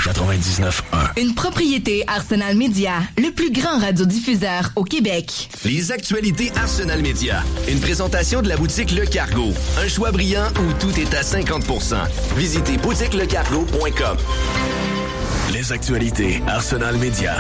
99.1. Une propriété Arsenal Media, le plus grand radiodiffuseur au Québec. Les actualités Arsenal Media. Une présentation de la boutique Le Cargo. Un choix brillant où tout est à 50%. Visitez boutiquelecargo.com. Les actualités Arsenal Media.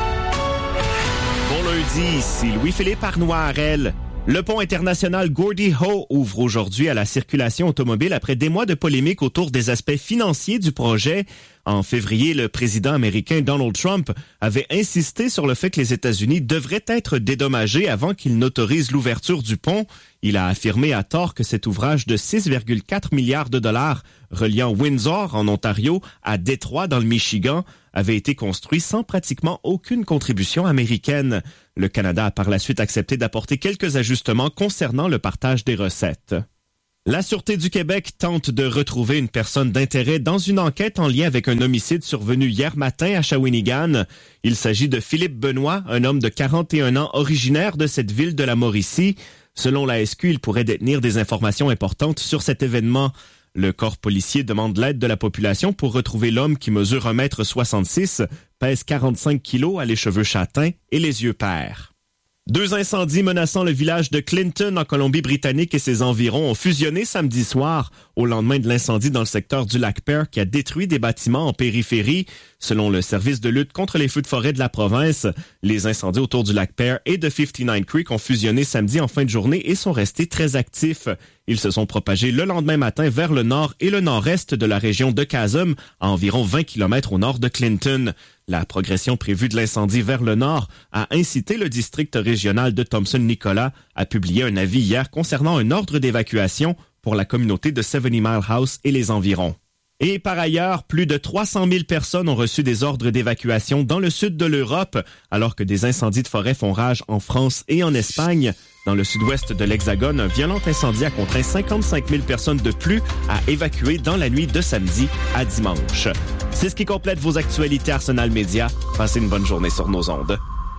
Bon lundi, ici Louis-Philippe Arnoirel. Le pont international Gordie Howe ouvre aujourd'hui à la circulation automobile après des mois de polémique autour des aspects financiers du projet. En février, le président américain Donald Trump avait insisté sur le fait que les États-Unis devraient être dédommagés avant qu'il n'autorise l'ouverture du pont. Il a affirmé à tort que cet ouvrage de 6,4 milliards de dollars reliant Windsor, en Ontario, à Détroit, dans le Michigan, avait été construit sans pratiquement aucune contribution américaine. Le Canada a par la suite accepté d'apporter quelques ajustements concernant le partage des recettes. La Sûreté du Québec tente de retrouver une personne d'intérêt dans une enquête en lien avec un homicide survenu hier matin à Shawinigan. Il s'agit de Philippe Benoît, un homme de 41 ans originaire de cette ville de la Mauricie. Selon la SQ, il pourrait détenir des informations importantes sur cet événement. Le corps policier demande l'aide de la population pour retrouver l'homme qui mesure 1,66 m, pèse 45 kg, a les cheveux châtains et les yeux pairs. 2 incendies menaçant le village de Clinton en Colombie-Britannique et ses environs ont fusionné samedi soir au lendemain de l'incendie dans le secteur du lac Pearl qui a détruit des bâtiments en périphérie. Selon le service de lutte contre les feux de forêt de la province, les incendies autour du lac Pearl et de 59 Creek ont fusionné samedi en fin de journée et sont restés très actifs. Ils se sont propagés le lendemain matin vers le nord et le nord-est de la région de Chasm, à environ 20 km au nord de Clinton. La progression prévue de l'incendie vers le nord a incité le district régional de Thompson-Nicolas à publier un avis hier concernant un ordre d'évacuation pour la communauté de 70 Mile House et les environs. Et par ailleurs, plus de 300 000 personnes ont reçu des ordres d'évacuation dans le sud de l'Europe, alors que des incendies de forêt font rage en France et en Espagne. Dans le sud-ouest de l'Hexagone, un violent incendie a contraint 55 000 personnes de plus à évacuer dans la nuit de samedi à dimanche. C'est ce qui complète vos actualités Arsenal Media. Passez une bonne journée sur nos ondes.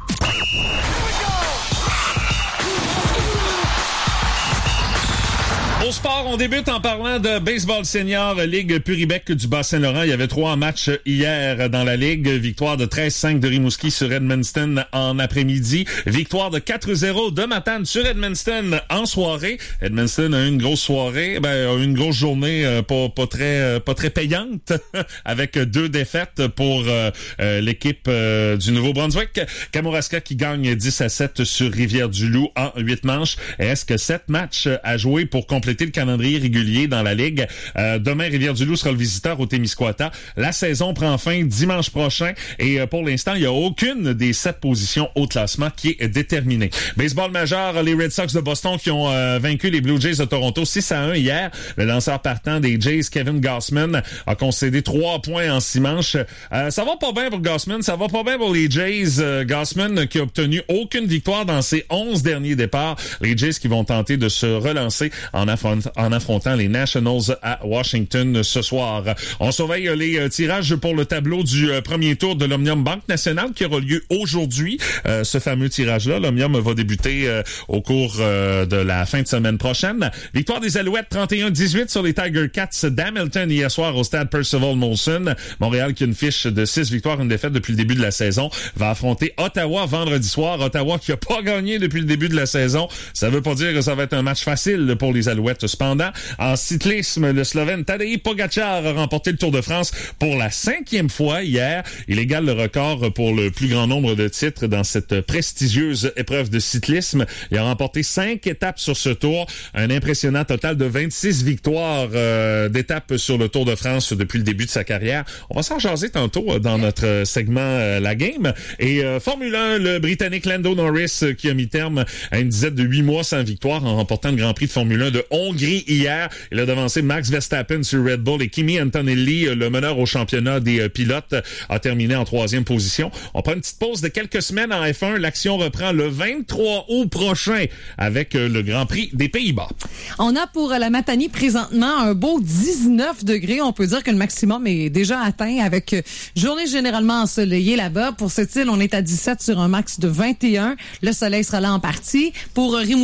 Au sport, on débute en parlant de baseball senior, Ligue Puribec du Bas-Saint-Laurent. Il y avait 3 matchs hier dans la Ligue. Victoire de 13-5 de Rimouski sur Edmundston en après-midi. Victoire de 4-0 de Matane sur Edmundston en soirée. Edmundston a eu une grosse soirée, une grosse journée pas très payante avec 2 défaites pour l'équipe du Nouveau-Brunswick. Kamouraska qui gagne 10-7 sur Rivière-du-Loup en 8 manches. Est-ce que 7 matchs à jouer pour compléter le calendrier régulier dans la Ligue? Demain, Rivière-du-Loup sera le visiteur au Témiscouata. La saison prend fin dimanche prochain et pour l'instant, il n'y a aucune des 7 positions au classement qui est déterminée. Baseball majeur, les Red Sox de Boston qui ont vaincu les Blue Jays de Toronto 6-1 hier. Le lanceur partant des Jays, Kevin Gausman, a concédé 3 points en 6 manches. Ça va pas bien pour Gausman, ça va pas bien pour les Jays. Gausman qui a obtenu aucune victoire dans ses 11 derniers départs. Les Jays qui vont tenter de se relancer en affrontant les Nationals à Washington ce soir. On surveille les tirages pour le tableau du premier tour de l'Omnium Banque Nationale qui aura lieu aujourd'hui. Ce fameux tirage-là, l'Omnium va débuter au cours de la fin de semaine prochaine. Victoire des Alouettes 31-18 sur les Tiger Cats d'Hamilton hier soir au stade Percival Molson. Montréal qui a une fiche de 6 victoires, une défaite depuis le début de la saison, va affronter Ottawa vendredi soir. Ottawa qui a pas gagné depuis le début de la saison. Ça veut pas dire que ça va être un match facile pour les Alouettes. Cependant, en cyclisme, le Slovène Tadej Pogačar a remporté le Tour de France pour la 5e fois hier. Il égale le record pour le plus grand nombre de titres dans cette prestigieuse épreuve de cyclisme. Il a remporté 5 étapes sur ce tour, un impressionnant total de 26 victoires d'étapes sur le Tour de France depuis le début de sa carrière. On va s'en jaser tantôt dans notre segment La Game. Et Formule 1, le Britannique Lando Norris qui a mis terme à une dizaine de 8 mois sans victoire en remportant le Grand Prix de Formule 1 de Hongrie hier. Il a devancé Max Verstappen sur Red Bull et Kimi Antonelli, le meneur au championnat des pilotes, a terminé en 3e position. On prend une petite pause de quelques semaines en F1. L'action reprend le 23 août prochain avec le Grand Prix des Pays-Bas. On a pour la Matanie présentement un beau 19 degrés. On peut dire que le maximum est déjà atteint avec journée généralement ensoleillée là-bas. Pour cette île, on est à 17 sur un max de 21. Le soleil sera là en partie. Pour Rimouski,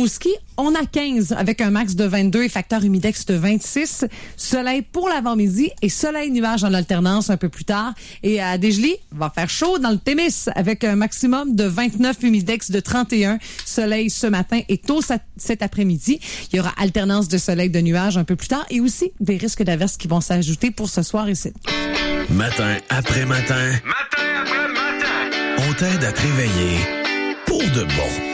On a 15 avec un max de 22 et facteur humidex de 26. Soleil pour l'avant-midi et soleil-nuage en alternance un peu plus tard. Et à Desjely, va faire chaud dans le Témis avec un maximum de 29, humidex de 31. Soleil ce matin et tôt cet après-midi. Il y aura alternance de soleil de nuages un peu plus tard et aussi des risques d'averses qui vont s'ajouter pour ce soir ici. Matin après matin. Matin après matin. On t'aide à te réveiller pour de bon.